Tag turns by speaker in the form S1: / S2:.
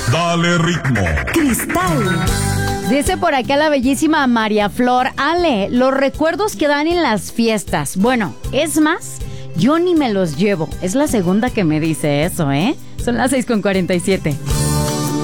S1: Dale ritmo.
S2: Cristal.
S3: Dice por acá la bellísima María Flor: Ale, los recuerdos que dan en las fiestas. Bueno, es más, yo ni me los llevo. Es la segunda que me dice eso, ¿eh? Son las 6:47.